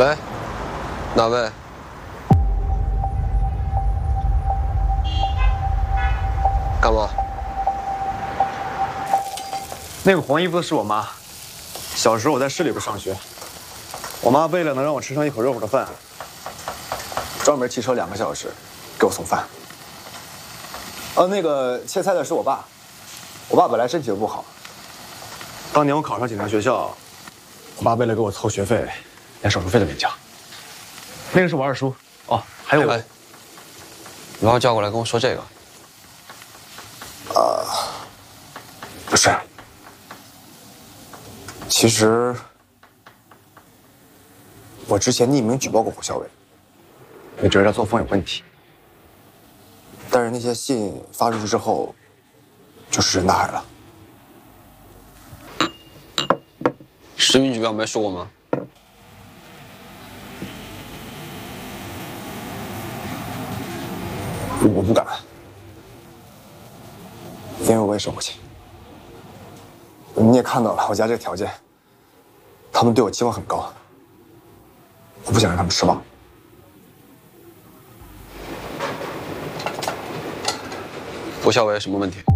喂，哪位？干嘛？ 那个黄衣服的是我妈。小时候我在市里边上学，我妈为了能让我吃上一口热乎的饭，专门骑车2个小时给我送饭。那个切菜的是我爸，我爸本来身体就不好。当年我考上警察学校，我爸为了给我凑学费，连手术费都没交。那个是我二叔。哦，还有我。 你把我叫过来跟我说这个？ 不是。其实，我之前匿名举报过胡校尉，也觉得他作风有问题。但是那些信发出去之后，就石沉大海了。 实名举报没说过吗？ 我不敢，因为我也生过气。你也看到了，我家这个条件，他们对我期望很高，我不想让他们失望。 胡校尉有什么问题？